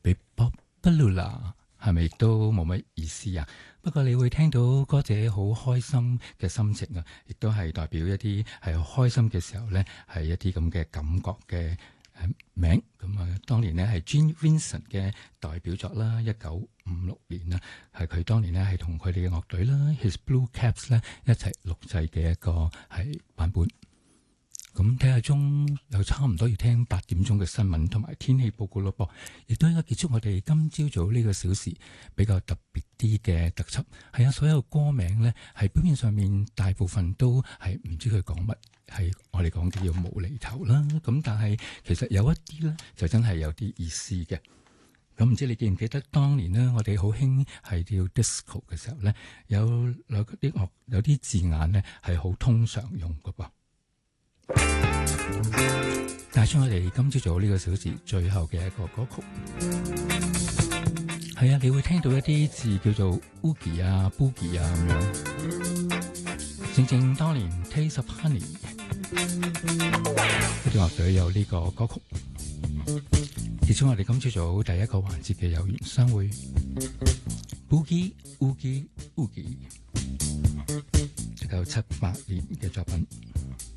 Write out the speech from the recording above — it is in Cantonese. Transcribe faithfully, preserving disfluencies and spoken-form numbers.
Bebopalula，係咪亦都冇乜意思啊？不過你會聽到歌者好開心嘅心情啊，亦都係代表一啲係開心嘅時候咧，係一啲咁嘅感覺嘅誒名。咁啊，當年呢係 Gene Vincent 嘅代表作啦，一九五六年啦，係佢當年呢係同佢哋嘅樂隊啦 His Blue Caps 咧一齊錄製嘅一個係版本。咁睇下鐘又差唔多要聽八點鐘嘅新聞同埋天氣報告咯噃，亦都應該結束我哋今朝早呢個小時比較特別啲嘅特輯。係啊，所有歌名呢係表面上面大部分都係唔知佢講乜，係我哋講嘅叫無厘頭啦。咁但係其實有一啲呢就真係有啲意思嘅。咁唔知你記唔記得當年呢，我哋好興係叫 disco 嘅時候呢，有有啲樂有啲字眼呢係好通常用㗎噃。帶出我哋今朝早呢個小時最後嘅一個歌曲，係啊，你會聽到一啲字叫做 Oogie 啊、Boogie 啊咁樣。正正當年 Taste of Honey 嗰啲樂隊有呢個歌曲，結束我哋今朝早第一個環節嘅有緣相會。Boogie Oogie Oogie，一九七八年嘅作品。